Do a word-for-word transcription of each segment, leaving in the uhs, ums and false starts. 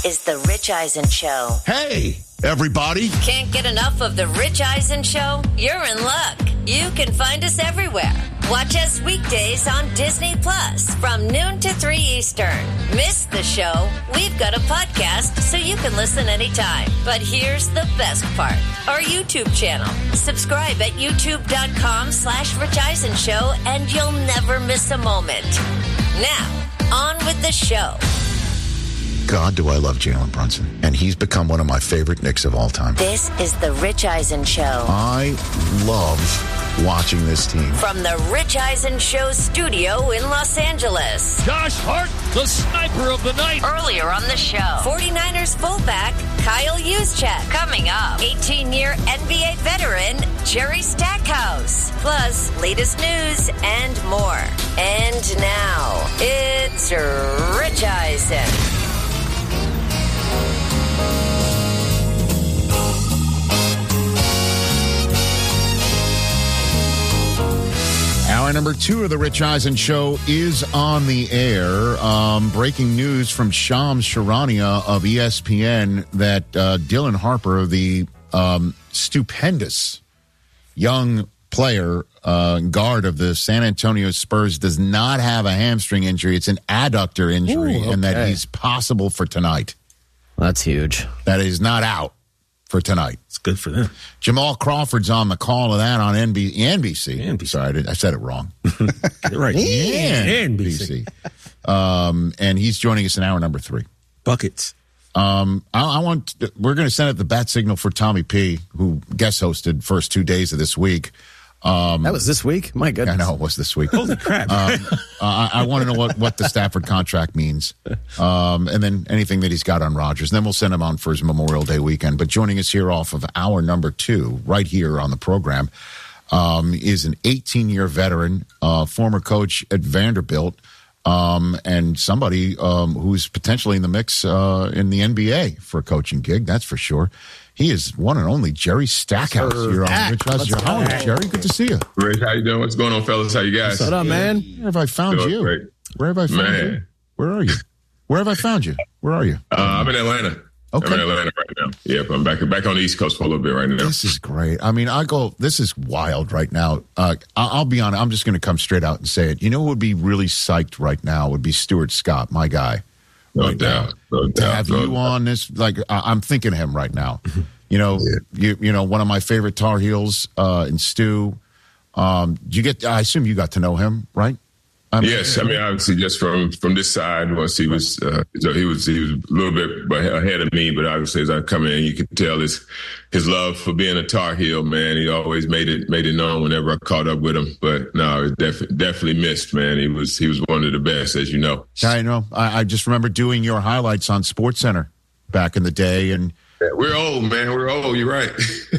is The Rich Eisen Show. Hey, everybody. Can't get enough of The Rich Eisen Show? You're in luck. You can find us everywhere. Watch us weekdays on Disney Plus from noon to three Eastern. Miss the show? We've got a podcast so you can listen anytime. But here's the best part. Our YouTube channel. Subscribe at youtube.com slash Rich Eisen Show and you'll never miss a moment. Now, on with the show. God, do I love Jalen Brunson. And he's become one of my favorite Knicks of all time. This is The Rich Eisen Show. I love watching this team. From The Rich Eisen Show studio in Los Angeles. Josh Hart, the sniper of the night. Earlier on the show, forty-niners fullback Kyle Juszczyk. Coming up, eighteen-year N B A veteran Jerry Stackhouse. Plus, latest news and more. And now, it's Rich Eisen. Hour number two of the Rich Eisen Show is on the air. Um, breaking news from Shams Charania of E S P N that uh, Dylan Harper, the um, stupendous young player, uh, guard of the San Antonio Spurs, does not have a hamstring injury. It's an adductor injury, Ooh, okay. and that he's possible for tonight. That's huge. That he's not out for tonight. It's good for them. Jamal Crawford's on the call of that on N B C. N B C. N B C. Sorry, I, did, I said it wrong. You're right. N B C. Um, and he's joining us in hour number three. Buckets. Um, I, I want. We're going to send out the bat signal for Tommy P, who guest hosted first two days of this week. Um, that was this week? My goodness. I know it was this week. Holy crap. um, I, I want to know what, what the Stafford contract means. Um, and then anything that he's got on Rodgers. And then we'll send him on for his Memorial Day weekend. But joining us here off of hour number two, right here on the program, um, is an eighteen-year veteran, uh, former coach at Vanderbilt, um, and somebody um, who's potentially in the mix uh, in the N B A for a coaching gig, that's for sure. He is one and only Jerry Stackhouse here on Rich Eisen Show. How are you, Jerry? Good to see you. Rich, how you doing? What's going on, fellas? How you guys? What's up, man? Where have I found Doing you? great. Where have I found Man. you? Where are you? Where have I found you? Where are you? Uh, I'm in Atlanta. Okay. I'm in Atlanta right now. Yep, I'm back back on the East Coast for a little bit right now. This is great. I mean, I go, this is wild right now. Uh, I- I'll be honest. I'm just going to come straight out and say it. You know who would be really psyched right now would be Stuart Scott, my guy. No right doubt. now. No To doubt. have no you doubt. on this, like, I- I'm thinking of him right now. You know, Yeah. you you know, one of my favorite Tar Heels uh, in Stu. Um, did you get? I assume you got to know him, right? I mean, Yes, I mean obviously just from from this side, once he was uh, so he was he was a little bit ahead of me, but obviously as I come in, you could tell his his love for being a Tar Heel, man. He always made it made it known whenever I caught up with him. But no, it definitely definitely missed, man. He was he was one of the best, as you know. I know. I, I just remember doing your highlights on SportsCenter back in the day, and. We're old, man. We're old. You're right.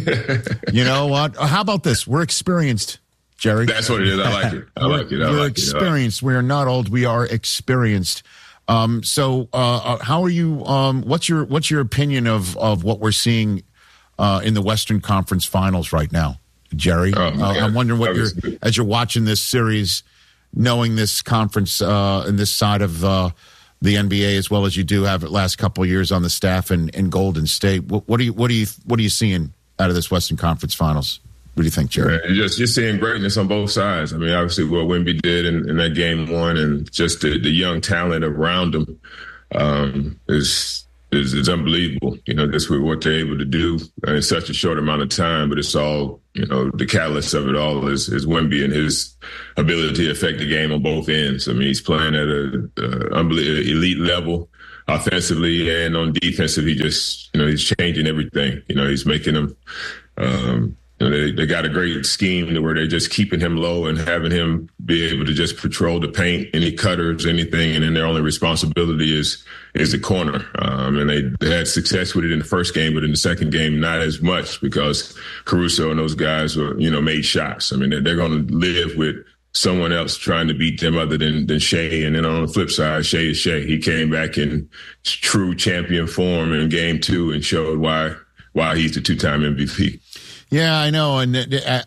You know what? How about this? We're experienced, Jerry. That's what it is. I like it. I like it. I We're like experienced. We are not old. We are experienced. Um, so, uh, how are you? Um, what's your What's your opinion of of what we're seeing uh, in the Western Conference Finals right now, Jerry? Oh, uh, my I'm God. wondering what That you're was good. as you're watching this series, knowing this conference uh, and this side of. Uh, the N B A as well as you do have it last couple of years on the staff in, in Golden State. What, what do you what do you what are you seeing out of this Western Conference Finals? What do you think, Jerry? Man, just just seeing greatness on both sides. I mean, obviously what Wemby did in, in that game one, and just the, the young talent around him um, is, is is unbelievable. You know, just with what they're able to do in such a short amount of time. But it's all, you know, the catalyst of it all is is Wemby and his ability to affect the game on both ends. I mean, he's playing at a, a unbelievable elite level. Offensively and on defensive, he just, you know, he's changing everything. You know, he's making them. Um, you know, they, they got a great scheme where they're just keeping him low and having him be able to just patrol the paint, any cutters, anything, and then their only responsibility is is the corner. Um, and they, they had success with it in the first game, but in the second game, not as much because Caruso and those guys were, you know, made shots. I mean, they're, they're going to live with someone else trying to beat them other than, than Shea. And then on the flip side, Shea is Shea. He came back in true champion form in game two and showed why why he's the two-time M V P. Yeah, I know. And uh,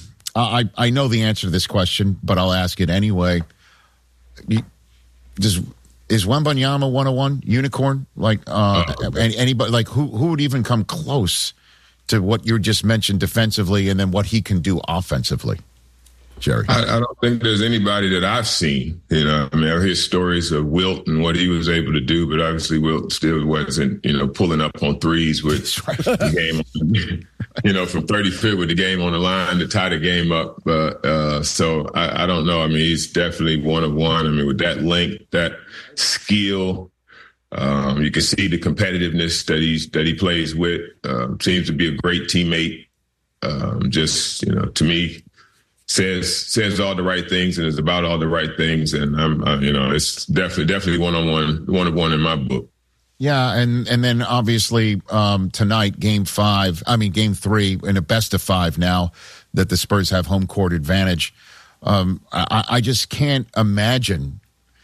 I I know the answer to this question, but I'll ask it anyway. You, does is Wembanyama one oh one unicorn? Like, uh, uh okay. anybody, like who, who would even come close to what you just mentioned defensively and then what he can do offensively? Jerry? I, I don't think there's anybody that I've seen. You know, I mean, I hear stories of Wilt and what he was able to do, but obviously Wilt still wasn't, you know, pulling up on threes with right. the game, you know, from thirty-fifth with the game on the line to tie the game up. Uh, uh, so I, I don't know. I mean, he's definitely one of one. I mean, with that length, that skill, um, you can see the competitiveness that he's that he plays with. Um, seems to be a great teammate. Um, just, you know, to me. Says says all the right things and is about all the right things, and I'm uh, you know it's definitely definitely one on one one of one in my book. Yeah, and and then obviously um, tonight, game five. I mean, game three in a best of five now that the Spurs have home court advantage. Um, I, I just can't imagine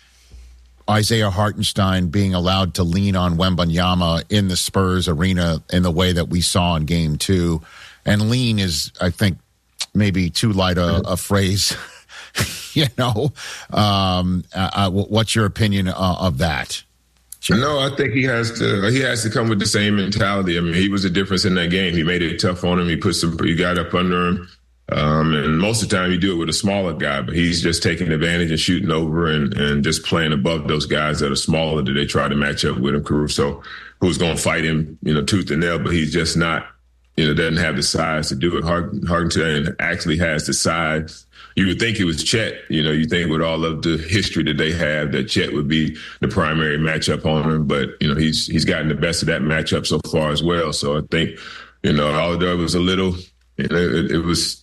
Isaiah Hartenstein being allowed to lean on Wembanyama in the Spurs arena in the way that we saw in game two, and lean is, I think, maybe too light a, a phrase, you know. Um, uh, what's your opinion uh, of that? Sure. No, I think he has to. He has to come with the same mentality. I mean, he was a difference in that game. He made it tough on him. He put some. He got up under him, um, and most of the time he do it with a smaller guy. But he's just taking advantage and shooting over and and just playing above those guys that are smaller that they try to match up with him. Caruso, who's going to fight him, you know, tooth and nail, but he's just not. You know, doesn't have the size to do it. Hartenstein actually has the size. You would think it was Chet. You know, you think with all of the history that they have that Chet would be the primary matchup on him. But, you know, he's he's gotten the best of that matchup so far as well. So I think, you know, although it was a little, you know, it, it was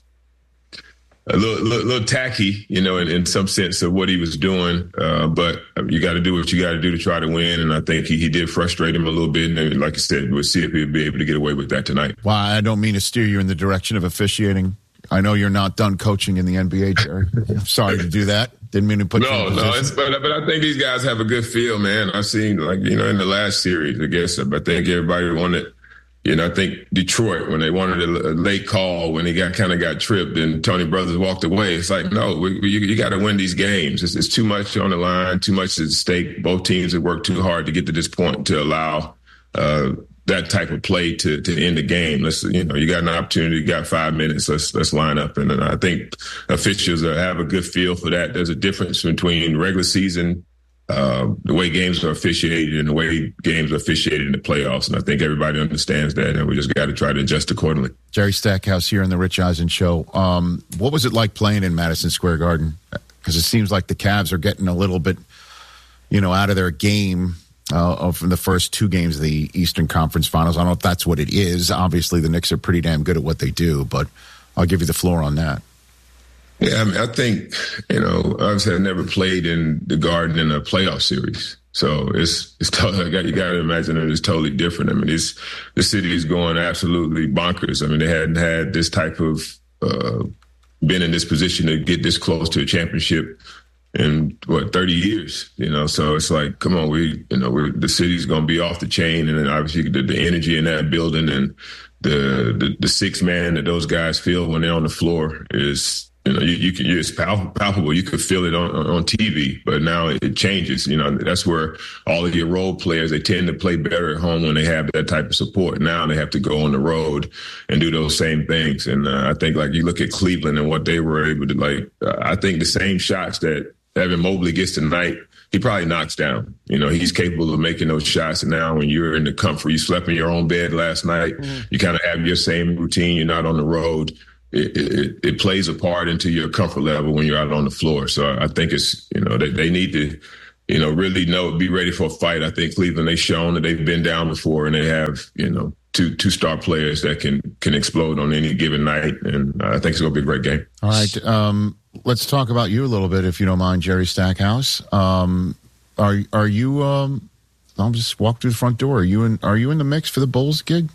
a little, little, little tacky, you know, in, in some sense of what he was doing. Uh, but you got to do what you got to do to try to win. And I think he, he did frustrate him a little bit. And like I said, we'll see if he'll be able to get away with that tonight. Well, I don't mean to steer you in the direction of officiating. I know you're not done coaching in the N B A, Jerry. I'm sorry to do that. Didn't mean to put no, you in no. It's, but but I think these guys have a good feel, man. I've seen, like, you know, in the last series, I guess, I think everybody wanted. You know, I think Detroit, when they wanted a, a late call, when he got kind of got tripped and Tony Brothers walked away, it's like, no, we, we, you, you got to win these games. It's, it's too much on the line, too much at stake. Both teams have worked too hard to get to this point to allow uh, that type of play to to end the game. Let's, you know, you got an opportunity, you got five minutes. Let's let's line up, and, and I think officials have a good feel for that. There's a difference between regular season. Uh, the way games are officiated and the way games are officiated in the playoffs. And I think everybody understands that, and we just got to try to adjust accordingly. Jerry Stackhouse here on the Rich Eisen Show. Um, what was it like playing in Madison Square Garden? Because it seems like the Cavs are getting a little bit, you know, out of their game uh, from the first two games of the Eastern Conference Finals. I don't know if that's what it is. Obviously, the Knicks are pretty damn good at what they do, but I'll give you the floor on that. Yeah, I mean, I think, you know, obviously I never played in the Garden in a playoff series. So it's it's totally, you got to imagine that it's totally different. I mean, it's, the city is going absolutely bonkers. I mean, they hadn't had this type of, uh, been in this position to get this close to a championship in, what, thirty years, you know? So it's like, come on, we, you know, we're, the city's going to be off the chain. And then obviously the, the energy in that building and the, the, the six man that those guys feel when they're on the floor is, you know, you, you can, it's palpable. You could feel it on, on T V, but now it changes. You know, that's where all of your role players, they tend to play better at home when they have that type of support. Now they have to go on the road and do those same things. And uh, I think, like, you look at Cleveland and what they were able to, like, uh, I think the same shots that Evan Mobley gets tonight, he probably knocks down. You know, he's capable of making those shots. And now when you're in the comfort, you slept in your own bed last night, mm. you kind of have your same routine. You're not on the road. It, it, it plays a part into your comfort level when you're out on the floor. So I think it's, you know, they, they need to, you know, really know, be ready for a fight. I think Cleveland, they've shown that they've been down before and they have, you know, two two star players that can can explode on any given night. And I think it's going to be a great game. All right. Um, let's talk about you a little bit, if you don't mind, Jerry Stackhouse. Um, are are you, um, I'll just walk through the front door. Are you in, are you in the mix for the Bulls gig?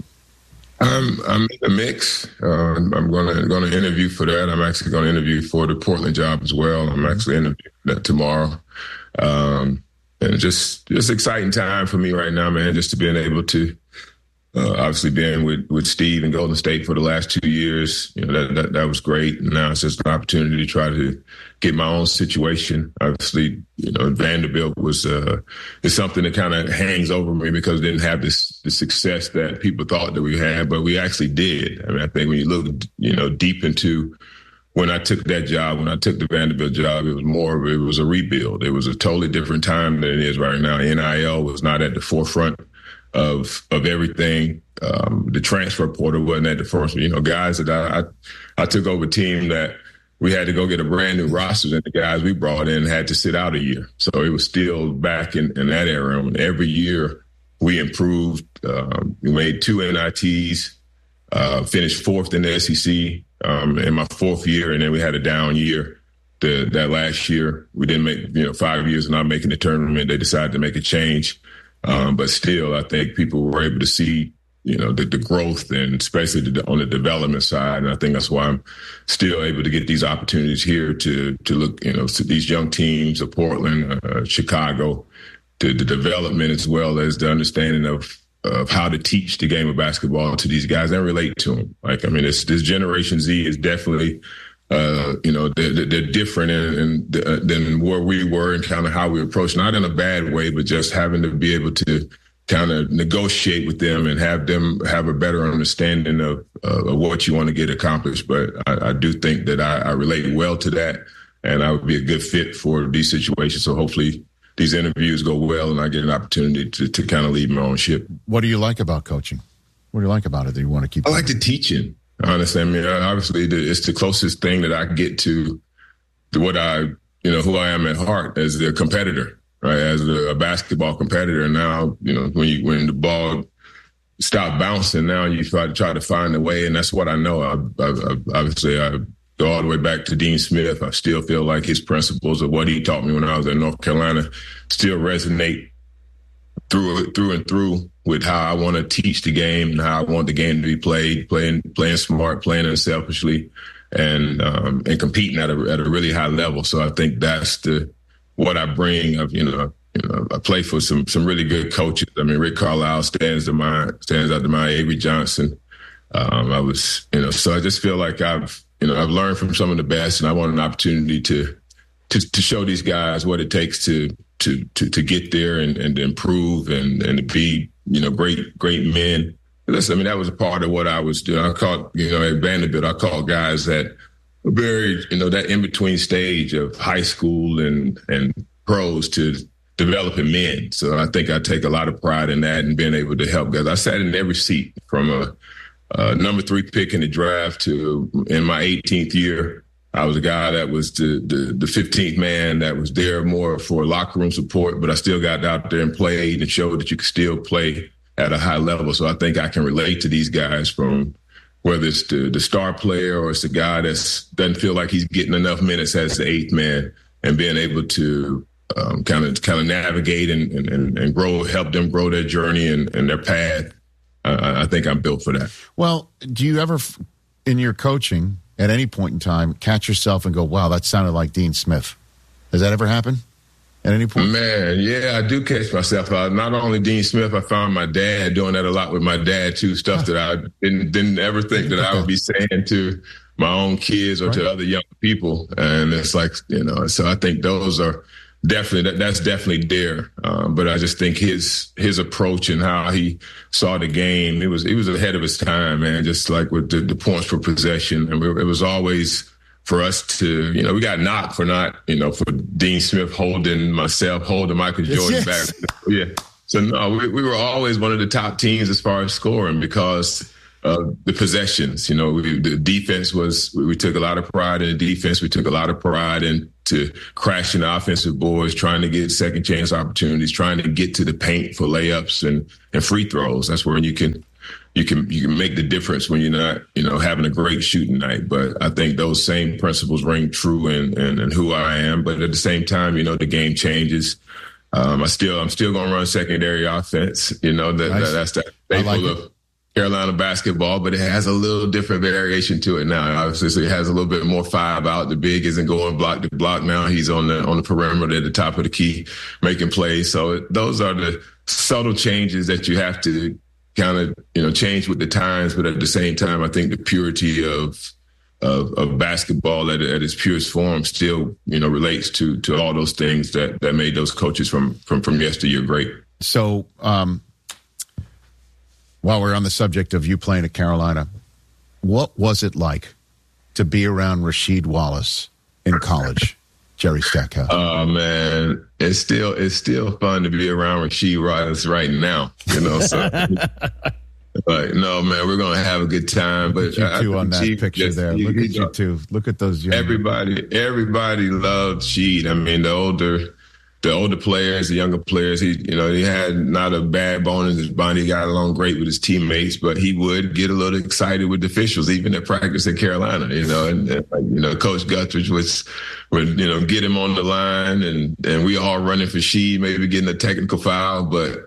I'm I'm in the mix. Uh, I'm gonna gonna interview for that. I'm actually gonna interview for the Portland job as well. I'm actually interviewing that tomorrow. Um, and just just exciting time for me right now, man. Just to being able to Uh, obviously, being with, with Steve and Golden State for the last two years, you know, that, that that was great. And now it's just an opportunity to try to get my own situation. Obviously, you know, Vanderbilt was uh, is something that kind of hangs over me because it didn't have this the success that people thought that we had, but we actually did. I mean, I think when you look, you know, deep into when I took that job, when I took the Vanderbilt job, it was more of it was a rebuild. It was a totally different time than it is right now. N I L was not at the forefront of of everything. Um, the transfer portal wasn't at the first. You know, guys that I, I I took over a team that we had to go get a brand new roster, and the guys we brought in had to sit out a year. So it was still back in, in that era. And every year we improved. Um, we made two N I Ts, uh, finished fourth in the S E C um, in my fourth year, and then we had a down year. The, that last year we didn't make, you know, five years of not making the tournament. They decided to make a change. Um, but still, I think people were able to see, you know, the, the growth and especially the, on the development side. And I think that's why I'm still able to get these opportunities here to to look, you know, to these young teams of Portland, uh, Chicago, the, the development as well as the understanding of of how to teach the game of basketball to these guys and relate to them. Like, I mean, this, this Generation Z is definitely Uh, you know, they're, they're different in, in, uh, than where we were and kind of how we approach, not in a bad way, but just having to be able to kind of negotiate with them and have them have a better understanding of, uh, of what you want to get accomplished. But I, I do think that I, I relate well to that, and I would be a good fit for these situations. So hopefully these interviews go well and I get an opportunity to, to kind of lead my own ship. What do you like about coaching? What do you like about it that you want to keep? I like the teaching. Honestly, I mean, obviously, it's the closest thing that I get to what I, you know, who I am at heart as a competitor, right? As a, a basketball competitor. And now, you know, when you when the ball stopped bouncing, now you try to try to find a way, and that's what I know. I, I, I, obviously, I go all the way back to Dean Smith. I still feel like his principles of what he taught me when I was in North Carolina still resonate through through and through with how I want to teach the game and how I want the game to be played, playing playing smart, playing unselfishly, and um, and competing at a at a really high level. So I think that's the what I bring. Of you know, you know, I play for some some really good coaches. I mean, Rick Carlisle stands to my stands out to my Avery Johnson. Um, I was you know, so I just feel like I've you know I've learned from some of the best, and I want an opportunity to to to show these guys what it takes to. To, to to get there and, and to improve and, and to be, you know, great, great men. Listen, I mean, that was a part of what I was doing. I called, you know, at Vanderbilt, I called guys that were very, you know, that in-between stage of high school and, and pros to developing men. So I think I take a lot of pride in that and being able to help guys. I sat in every seat from a, a number three pick in the draft to in my eighteenth year. I was a guy that was the, the the fifteenth man that was there more for locker room support, but I still got out there and played and showed that you could still play at a high level. So I think I can relate to these guys from whether it's the, the star player or it's the guy that doesn't feel like he's getting enough minutes as the eighth man and being able to um, kind of kind of navigate and, and, and grow, help them grow their journey and, and their path. Uh, I think I'm built for that. Well, do you ever, in your coaching, at any point in time, catch yourself and go, wow, that sounded like Dean Smith? Has that ever happened at any point? Man, yeah, I do catch myself. Uh, not only Dean Smith, I found my dad doing that a lot with my dad, too, stuff that I didn't, didn't ever think that I would be saying to my own kids or right. to other young people. And it's like, you know, so I think those are definitely, that, that's definitely there. Um, but I just think his his approach and how he saw the game, it was it was ahead of his time, man, just like with the, the points per possession. And we, it was always for us to, you know, we got knocked for not, you know, for Dean Smith holding myself, holding Michael Jordan yes. back. Yeah. So, no, we, we were always one of the top teams as far as scoring because of the possessions. You know, we, the defense was, we, we took a lot of pride in the defense. We took a lot of pride in to crashing the offensive boards, trying to get second chance opportunities, trying to get to the paint for layups and, and free throws. That's where you can, you can, you can make the difference when you're not, you know, having a great shooting night. But I think those same principles ring true in, in, in who I am. But at the same time, you know, the game changes. Um, I still, I'm still going to run secondary offense. You know, that, nice. that that's that staple like of Carolina basketball, but it has a little different variation to it now. Obviously, it has a little bit more five out. The big isn't going block to block now. He's on the on the perimeter at the top of the key, making plays. So it, those are the subtle changes that you have to kind of, you know, changed with the times, but at the same time, I think the purity of of, of basketball at, at its purest form still, you know, relates to to all those things that that made those coaches from from from yesteryear great. So, um, while we're on the subject of you playing at Carolina, what was it like to be around Rasheed Wallace in college, Jerry Stackhouse? Oh man, it's still it's still fun to be around Rasheed Wallace right now. You know, so but no, man, we're gonna have a good time. But Look at you two I, on that Sheed, picture just, there. You, Look you at you know, two. Look at those young everybody. Everybody loved Sheed. I mean, the older. The older players, the younger players, he, you know, he had not a bad bone in his body. He got along great with his teammates, but he would get a little excited with the officials, even at practice at Carolina, you know, and, and like, you know, Coach Guthridge was, would, you know, get him on the line and, and we all running for Sheed, maybe getting a technical foul, but,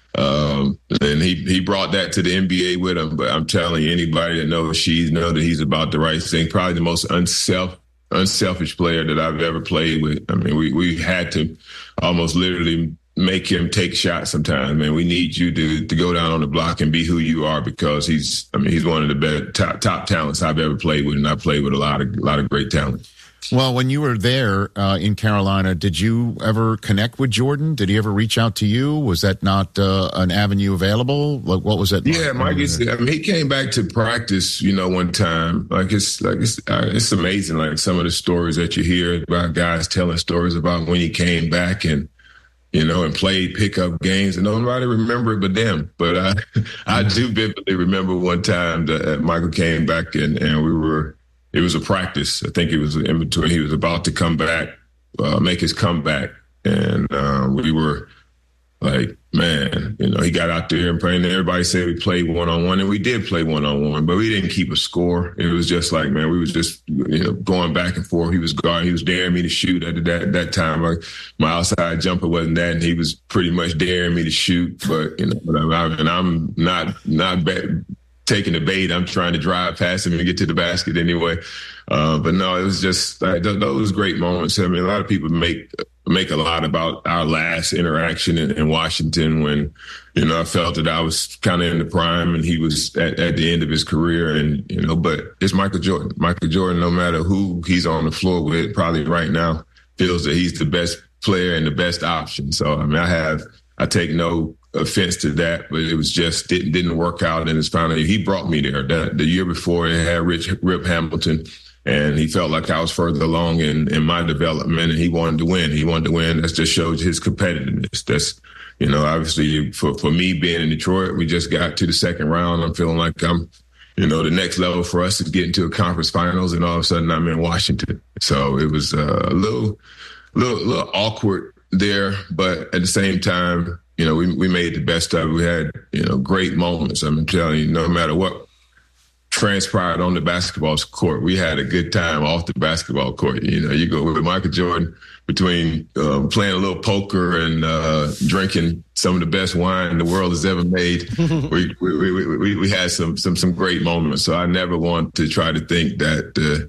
um, and he, he brought that to the N B A with him. But I'm telling you, anybody that knows Sheed know that he's about the right thing. Probably the most unself unselfish player that I've ever played with. I mean, we, we had to almost literally make him take shots sometimes, man. We need you to to go down on the block and be who you are, because he's, I mean, he's one of the best top, top talents I've ever played with, and I played with a lot of a lot of great talent. Well, when you were there uh, in Carolina, did you ever connect with Jordan? Did he ever reach out to you? Was that not uh, an avenue available? Like, what was it? Yeah, like? Mike. Is, I mean, he came back to practice, you know, one time. Like it's like it's uh, it's amazing. Like some of the stories that you hear about guys telling stories about when he came back and, you know, and played pickup games, and nobody remember it but them. But I, I do vividly remember one time that Michael came back and, and we were. It was a practice. I think it was in between. He was about to come back, uh, make his comeback. And uh, we were like, man, you know, he got out there and playing. Everybody said we played one-on-one, and we did play one-on-one, but we didn't keep a score. It was just like, man, we was just, you know, going back and forth. He was guarding. He was daring me to shoot at that, that time. Like, my outside jumper wasn't that, and he was pretty much daring me to shoot. But, you know, but I, and I'm not, not bad. Taking the bait, I'm trying to drive past him and get to the basket anyway. Uh, but no, it was just like, those great moments. I mean, a lot of people make make a lot about our last interaction in, in Washington when, you know, I felt that I was kind of in the prime and he was at, at the end of his career. And, you know, but it's Michael Jordan. Michael Jordan, no matter who he's on the floor with, probably right now feels that he's the best player and the best option. So, I mean, I have, I take no offense to that, but it was just didn't didn't work out. And it's finally he brought me there. That the year before, it had Rich Rip Hamilton, and he felt like I was further along in in my development, and he wanted to win. He wanted to win. That just shows his competitiveness. That's, you know, obviously for for me being in Detroit, we just got to the second round. I'm feeling like I'm, you know, the next level for us is getting to a conference finals, and all of a sudden I'm in Washington. So it was uh, a little, little, little awkward there, but at the same time, you know, we we made the best of it. We had, you know, great moments. I'm telling you, no matter what transpired on the basketball court, we had a good time off the basketball court. You know, you go with Michael Jordan between uh, playing a little poker and uh, drinking some of the best wine the world has ever made. we, we, we, we, we had some, some, some great moments. So I never want to try to think that uh,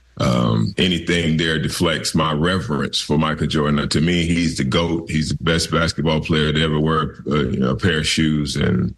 um, anything there deflects my reverence for Michael Jordan. To me, he's the GOAT. He's the best basketball player to ever wear uh, you know, a pair of shoes. And,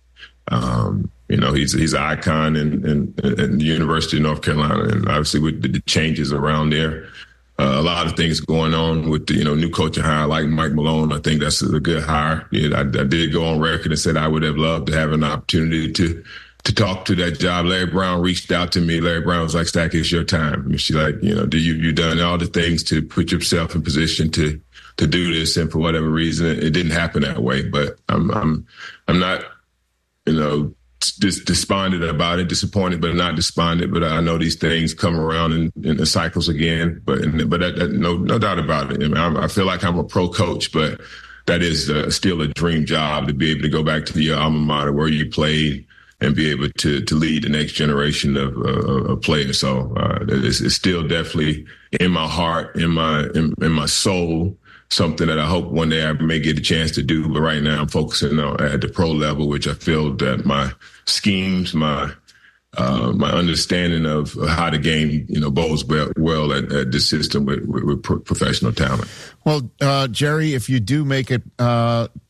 um, you know, he's he's an icon in, in, in the University of North Carolina. And obviously with the changes around there, uh, a lot of things going on with the, you know, new coaching hire like Mike Malone. I think that's a good hire. Yeah, I, I did go on record and said I would have loved to have an opportunity to to talk to that job. Larry Brown reached out to me. Larry Brown was like, Stack, it's your time. And she's like, you know, do you, you done all the things to put yourself in position to, to do this. And for whatever reason, it, it didn't happen that way, but I'm, I'm, I'm not, you know, dis- despondent about it, disappointed, but not despondent. But I know these things come around in, in the cycles again, but, but that, that, no, no doubt about it. I mean, I, I feel like I'm a pro coach, but that is uh, still a dream job to be able to go back to your alma mater where you played and be able to to lead the next generation of, uh, of players. So uh, it's, it's still definitely in my heart, in my in, in my soul, something that I hope one day I may get a chance to do. But right now I'm focusing on at the pro level, which I feel that my schemes, my uh, my understanding of how the game, you know, bodes well, well at, at this system with, with, with pro- professional talent. Well, uh, Jerry, if you do make it uh,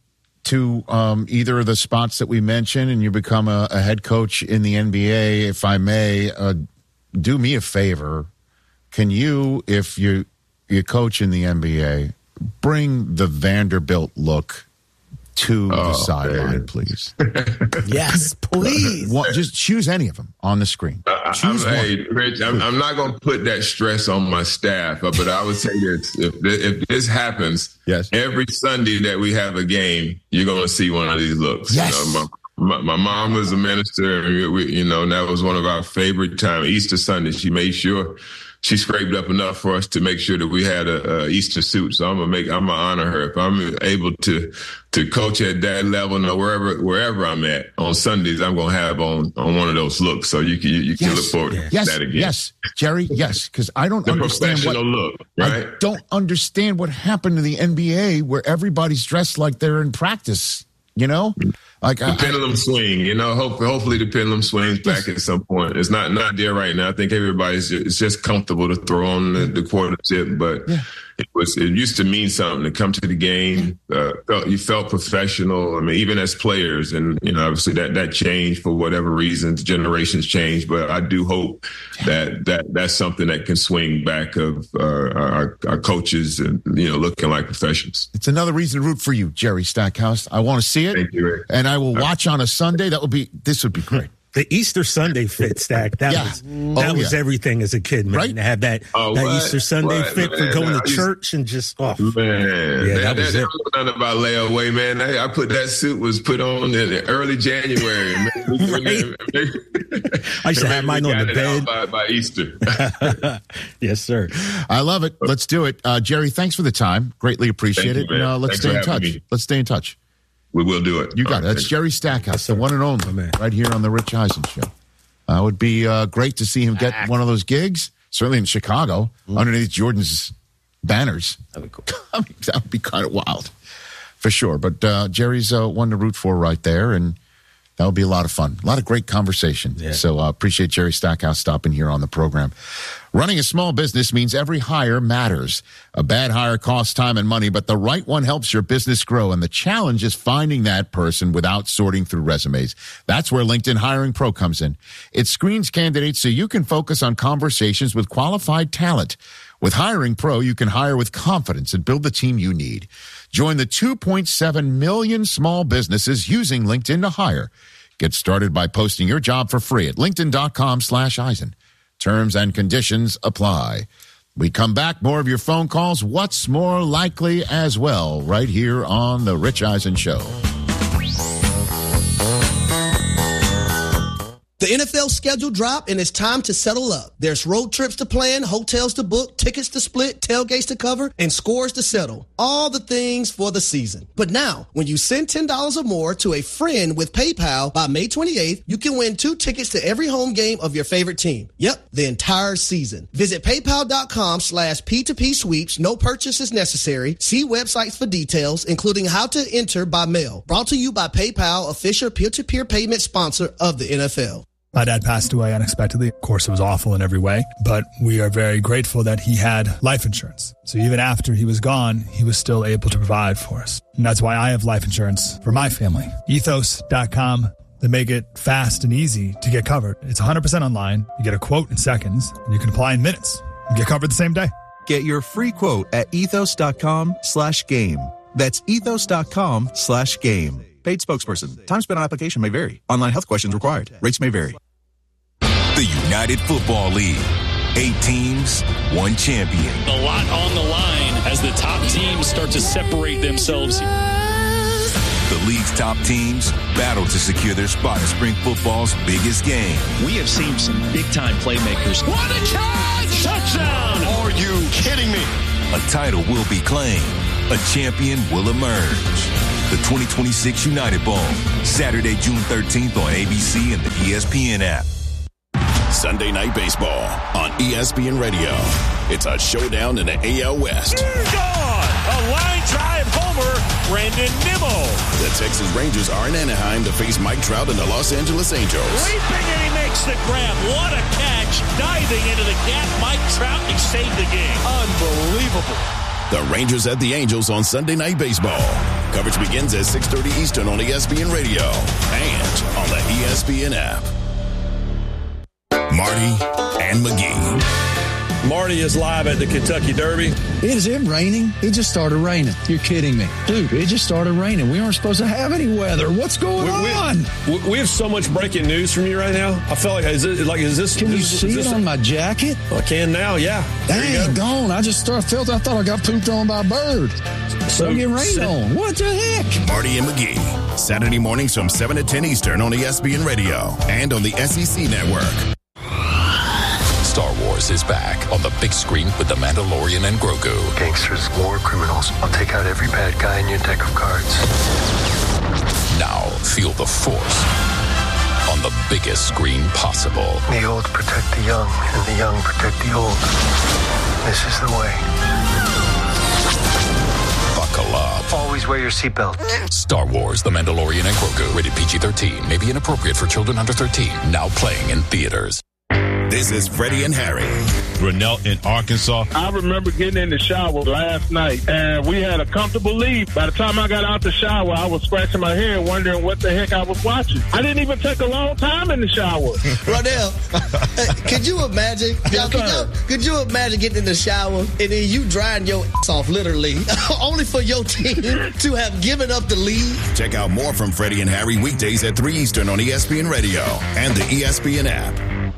to um, either of the spots that we mentioned and you become a, a head coach in the N B A, if I may, uh, do me a favor. Can you, if you you coach in the N B A, bring the Vanderbilt look to oh, the sideline, please? Yes, please. One, just choose any of them on the screen. Choose I'm, one. Hey, Rich, I'm, I'm not going to put that stress on my staff, but I would say this: if, if this happens, yes, every Sunday that we have a game, you're going to see one of these looks. Yes. You know, my, my, my mom was a minister, and we, you know, and that was one of our favorite times. Easter Sunday, she made sure she scraped up enough for us to make sure that we had a, a Easter suit. So I'm gonna make, I'm gonna honor her if I'm able to to coach at that level, or wherever wherever I'm at on Sundays. I'm gonna have on on one of those looks, so you can you, you can yes. look forward to yes. that again. Yes, Jerry. Yes, because I don't the understand professional what look. Right? I don't understand what happened to the N B A where everybody's dressed like they're in practice. You know, like the I, pendulum swing. You know, hope, hopefully the pendulum swings back at some point. It's not not there right now. I think everybody's just, it's just comfortable to throw on the, the quarter zip, but yeah. it was it used to mean something to come to the game. Uh, felt, you felt professional. I mean, even as players, and you know, obviously that that changed for whatever reasons. Generations changed, but I do hope that that that's something that can swing back of uh, our our coaches and you know looking like professionals. It's another reason to root for you, Jerry Stackhouse. I want to see it. Thank you, Rick. And I will watch on a Sunday. That would be, this would be great. The Easter Sunday fit, Stack. That yeah. was that oh, was yeah. everything as a kid, man. Right? To have that, oh, that what? Easter Sunday what? fit man, for going man, to church and just off. Man, yeah, that, that was that, it. That was nothing about layaway, man. I, I put that suit was put on in early January. Right. I used to have mine on the bed by, by Easter. Yes, sir. I love it. Let's do it, uh, Jerry. Thanks for the time. Greatly appreciate Thank it. You, and, uh, let's Thanks stay in touch. Me. Let's stay in touch. We will do it. You got All it. right, That's Jerry Stackhouse, the one and only, man. right here on the Rich Eisen Show. Uh, it would be uh, great to see him get one of those gigs, certainly in Chicago, mm. underneath Jordan's banners. That'd be cool. I mean, that would be kind of wild, for sure. But uh, Jerry's uh, one to root for right there, and that would be a lot of fun. A lot of great conversation. Yeah. So I uh, appreciate Jerry Stackhouse stopping here on the program. Running a small business means every hire matters. A bad hire costs time and money, but the right one helps your business grow. And the challenge is finding that person without sorting through resumes. That's where LinkedIn Hiring Pro comes in. It screens candidates so you can focus on conversations with qualified talent. With Hiring Pro, you can hire with confidence and build the team you need. Join the two point seven million small businesses using LinkedIn to hire. Get started by posting your job for free at linkedin.com slash Eisen. Terms and conditions apply. We come back, more of your phone calls. What's more likely as well, right here on The Rich Eisen Show. The N F L schedule dropped, and it's time to settle up. There's road trips to plan, hotels to book, tickets to split, tailgates to cover, and scores to settle. All the things for the season. But now, when you send ten dollars or more to a friend with PayPal by May twenty-eighth, you can win two tickets to every home game of your favorite team. Yep, the entire season. Visit paypal.com slash P2P sweeps. No purchase is necessary. See websites for details, including how to enter by mail. Brought to you by PayPal, official peer-to-peer payment sponsor of the N F L. My dad passed away unexpectedly. Of course, it was awful in every way, but we are very grateful that he had life insurance. So even after he was gone, he was still able to provide for us. And that's why I have life insurance for my family. ethos dot com. They make it fast and easy to get covered. It's one hundred percent online. You get a quote in seconds, and you can apply in minutes and get covered the same day. Get your free quote at ethos.com slash game. That's ethos.com slash game. Paid spokesperson. Time spent on application may vary. Online health questions required. Rates may vary. The United Football League. Eight teams, one champion. A lot on the line as the top teams start to separate themselves. The league's top teams battle to secure their spot in spring football's biggest game. We have seen some big-time playmakers. What a catch! Touchdown! Are you kidding me? A title will be claimed. A champion will emerge. The twenty twenty-six United Bowl, Saturday, June thirteenth on A B C and the E S P N app. Sunday Night Baseball on E S P N Radio. It's a showdown in the A L West. Gone! A line drive homer, Brandon Nimmo. The Texas Rangers are in Anaheim to face Mike Trout and the Los Angeles Angels. Leaping and he makes the grab. What a catch. Diving into the gap, Mike Trout, he saved the game. Unbelievable. The Rangers at the Angels on Sunday Night Baseball. Coverage begins at six thirty Eastern on E S P N Radio and on the E S P N app. Marty and McGee. Marty is live at the Kentucky Derby. Is it raining? It just started raining. You're kidding me. Dude, it just started raining. We aren't supposed to have any weather. What's going we, on? We, we have so much breaking news from you right now. I feel like, is it like, is this? Can is, you see is this it on my jacket? I can now, yeah. Dang, gone. I just started, felt, I thought I got pooped on by a bird. So get rained so, on. What the heck? Marty and McGee. Saturday mornings from seven to ten Eastern on E S P N Radio and on the S E C Network. Star Wars is back on the big screen with The Mandalorian and Grogu. Gangsters, war criminals. I'll take out every bad guy in your deck of cards. Now feel the Force on the biggest screen possible. The old protect the young, and the young protect the old. This is the way. Buckle up. Always wear your seatbelt. Star Wars, The Mandalorian and Grogu. Rated P G thirteen. May be inappropriate for children under thirteen. Now playing in theaters. This is Freddie and Harry. Grinnell in Arkansas. I remember getting in the shower last night, and we had a comfortable lead. By the time I got out the shower, I was scratching my head, wondering what the heck I was watching. I didn't even take a long time in the shower. Rodell, could you imagine? Y'all, could, y'all, could you imagine getting in the shower and then you drying your ass off, literally, only for your team to have given up the lead? Check out more from Freddie and Harry weekdays at three Eastern on E S P N Radio and the E S P N app.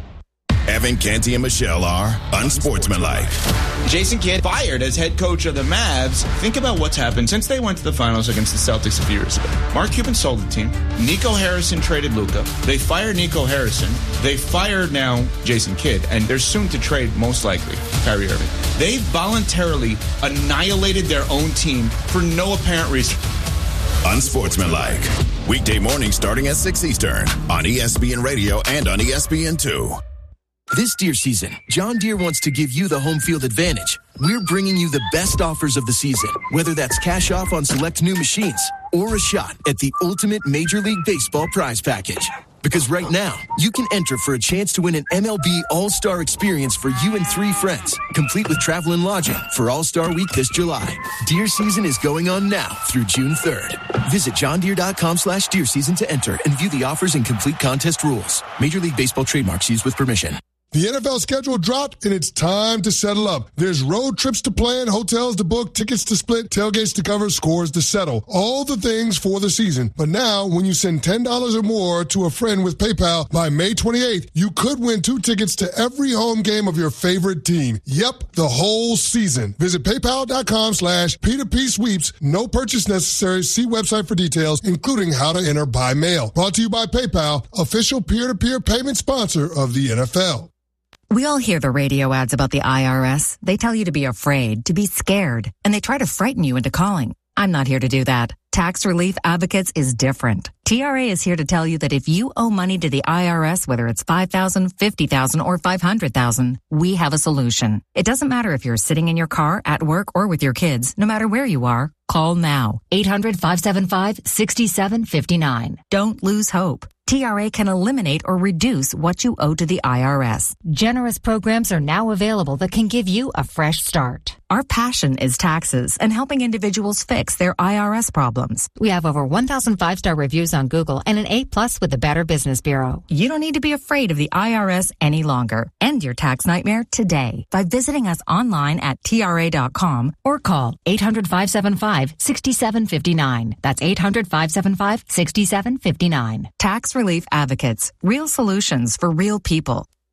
Evan, Canty, and Michelle are unsportsmanlike. Jason Kidd fired as head coach of the Mavs. Think about what's happened since they went to the finals against the Celtics a few years ago. Mark Cuban sold the team. Nico Harrison traded Luka. They fired Nico Harrison. They fired now Jason Kidd, and they're soon to trade, most likely, Kyrie Irving. They voluntarily annihilated their own team for no apparent reason. Unsportsmanlike. Weekday mornings starting at six Eastern on E S P N Radio and on E S P N two. This deer season, John Deere wants to give you the home field advantage. We're bringing you the best offers of the season, whether that's cash off on select new machines or a shot at the ultimate Major League Baseball prize package. Because right now, you can enter for a chance to win an M L B All-Star experience for you and three friends, complete with travel and lodging for All-Star Week this July. Deer season is going on now through June third. Visit johndeere.com slash deer season to enter and view the offers and complete contest rules. Major League Baseball trademarks used with permission. The N F L schedule dropped, and it's time to settle up. There's road trips to plan, hotels to book, tickets to split, tailgates to cover, scores to settle. All the things for the season. But now, when you send ten dollars or more to a friend with PayPal by May twenty-eighth, you could win two tickets to every home game of your favorite team. Yep, the whole season. Visit paypal.com slash P2P sweeps. No purchase necessary. See website for details, including how to enter by mail. Brought to you by PayPal, official peer-to-peer payment sponsor of the N F L. We all hear the radio ads about the I R S. They tell you to be afraid, to be scared, and they try to frighten you into calling. I'm not here to do that. Tax Relief Advocates is different. T R A is here to tell you that if you owe money to the I R S, whether it's five thousand dollars, fifty thousand dollars, or five hundred thousand dollars, we have a solution. It doesn't matter if you're sitting in your car, at work, or with your kids. No matter where you are, call now. eight hundred, five seven five, six seven five nine. Don't lose hope. T R A can eliminate or reduce what you owe to the I R S. Generous programs are now available that can give you a fresh start. Our passion is taxes and helping individuals fix their I R S problems. We have over one thousand five-star reviews on Google and an A plus with the Better Business Bureau. You don't need to be afraid of the I R S any longer. End your tax nightmare today by visiting us online at T R A dot com or call eight hundred, five seven five, six seven five nine. That's eight hundred, five seven five, six seven five nine. Tax Relief Advocates. Real solutions for real people.